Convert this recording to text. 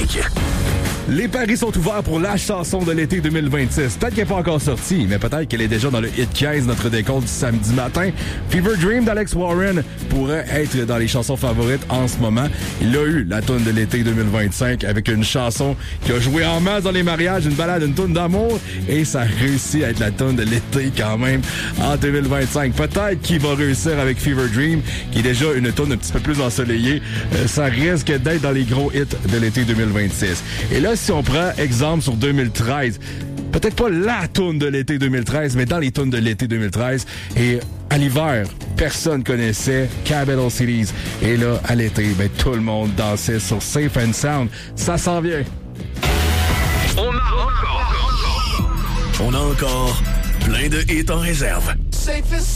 Classique. Les paris sont ouverts pour la chanson de l'été 2026. Peut-être qu'elle n'est pas encore sortie, mais peut-être qu'elle est déjà dans le hit 15, notre décompte du samedi matin. Fever Dream d'Alex Warren pourrait être dans les chansons favorites en ce moment. Il a eu la toune de l'été 2025 avec une chanson qui a joué en masse dans les mariages, une balade, une toune d'amour, et ça réussit à être la toune de l'été quand même en 2025. Peut-être qu'il va réussir avec Fever Dream, qui est déjà une toune un petit peu plus ensoleillée. Ça risque d'être dans les gros hits de l'été 2026. Et là, si on prend exemple sur 2013, peut-être pas la toune de l'été 2013, mais dans les tounes de l'été 2013, et à l'hiver, personne connaissait Capital Cities. Et là, à l'été, ben, tout le monde dansait sur Safe and Sound. Ça s'en vient. On a encore plein de hits en réserve. Safe and